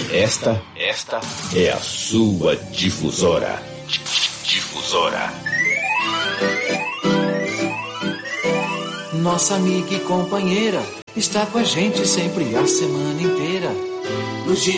Esta é a sua difusora. Difusora. Nossa amiga e companheira está com a gente sempre a semana inteira. Nos